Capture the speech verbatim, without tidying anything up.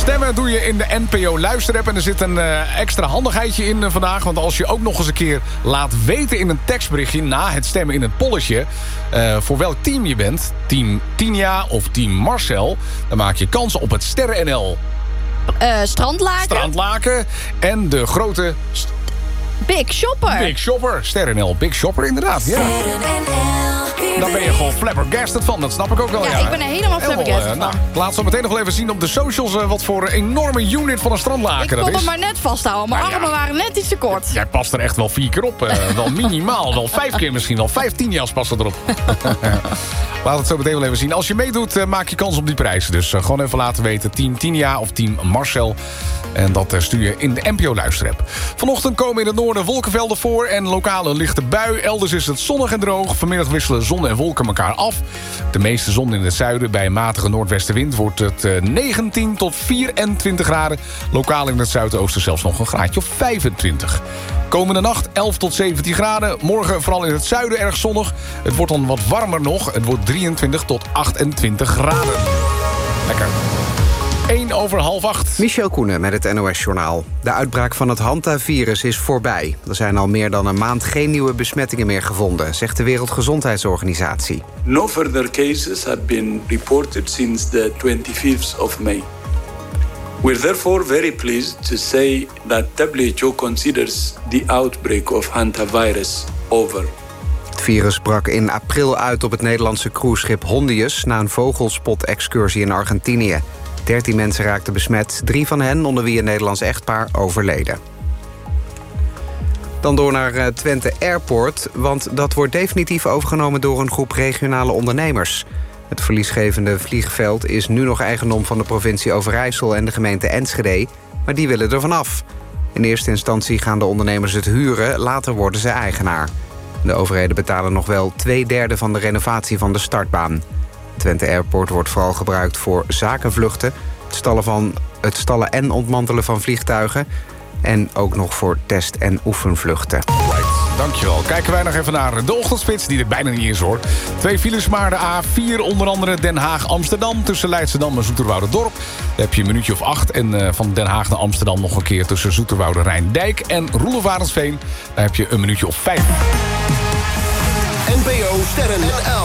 Stemmen doe je in de N P O Luisterapp. En er zit een uh, extra handigheidje in uh, vandaag. Want als je ook nog eens een keer laat weten in een tekstberichtje... na het stemmen in het polletje... Uh, voor welk team je bent... Team Tinia of Team Marcel... dan maak je kans op het Sterren N L... Uh, strandlaken. Strandlaken. En de grote... St- Big Shopper. Big Shopper. Sterren N L. Big Shopper, inderdaad. Ja. Daar ben je gewoon flabbergasted van. Dat snap ik ook wel. Ja, ja. ik ben er helemaal flabbergasted uh, van. Nou, laat zo meteen nog wel even zien op de socials... Uh, wat voor een enorme unit van een strandlaken ik dat is. kon het maar net vasthouden. Mijn nou, armen ja. waren net iets te kort. Jij past er echt wel vier keer op. Uh, wel minimaal. Wel vijf keer misschien. Wel vijftien jas passen erop. Laat het zo meteen wel even zien. Als je meedoet, uh, maak je kans op die prijzen. Dus uh, gewoon even laten weten. Team Tinia of Team Marcel. En dat uh, stuur je in de N P O Luisterapp. Vanochtend komen in het noorden wolkenvelden voor... en lokale lichte bui. Elders is het zonnig en droog. Vanmiddag wisselen zon en wolken elkaar af. De meeste zon in het zuiden. Bij een matige noordwestenwind wordt het uh, negentien tot vierentwintig graden. Lokaal in het zuidoosten zelfs nog een graadje of vijfentwintig. Komende nacht elf tot zeventien graden. Morgen vooral in het zuiden erg zonnig. Het wordt dan wat warmer nog. Het wordt drieëntwintig tot achtentwintig graden. Lekker. één over half acht. Michel Koenen met het N O S-journaal. De uitbraak van het Hanta-virus is voorbij. Er zijn al meer dan een maand geen nieuwe besmettingen meer gevonden... zegt de Wereldgezondheidsorganisatie. No further cases have been reported since the twenty-fifth of May. We're therefore very pleased to say that W H O considers the outbreak of hantavirus over. Het virus brak in april uit op het Nederlandse cruiseschip Hondius... na een vogelspot-excursie in Argentinië. dertien mensen raakten besmet, drie van hen, onder wie een Nederlands echtpaar, overleden. Dan door naar uh, Twente Airport, want dat wordt definitief overgenomen door een groep regionale ondernemers. Het verliesgevende vliegveld is nu nog eigendom van de provincie Overijssel en de gemeente Enschede, maar die willen er vanaf. In eerste instantie gaan de ondernemers het huren, later worden ze eigenaar. De overheden betalen nog wel twee derde van de renovatie van de startbaan. Twente Airport wordt vooral gebruikt voor zakenvluchten... het stallen, van, het stallen en ontmantelen van vliegtuigen... en ook nog voor test- en oefenvluchten. Right, dankjewel. Kijken wij nog even naar de ochtendspits, die er bijna niet is hoor. Twee files maar, de A vier onder andere Den Haag-Amsterdam... tussen Leidschendam en Zoeterwoude-Dorp. Daar heb je een minuutje of acht. En uh, van Den Haag naar Amsterdam nog een keer tussen Zoeterwoude-Rijndijk... en Roelofarensveen. Daar heb je een minuutje of vijf. N P O Sterren N L.